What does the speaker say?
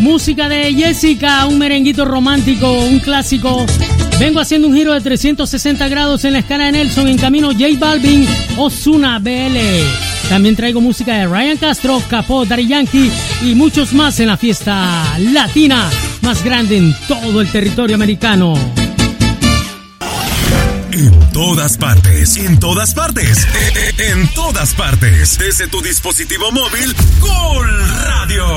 Música de Jessica, un merenguito romántico, un clásico. Vengo haciendo un giro de 360 grados en la escala de Nelson, en camino J Balvin, Ozuna, BL. También traigo música de Ryan Castro, Capó, Daddy Yankee y muchos más en la fiesta latina más grande en todo el territorio americano. En todas partes, en todas partes, en todas partes. Desde tu dispositivo móvil, Cool Radio.